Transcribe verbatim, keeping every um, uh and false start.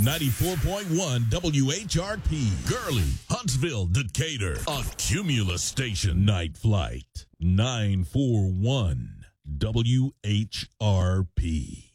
ninety-four point one W H R P. Gurley, Huntsville, Decatur. A Cumulus station. Night Flight. nine four one W H R P.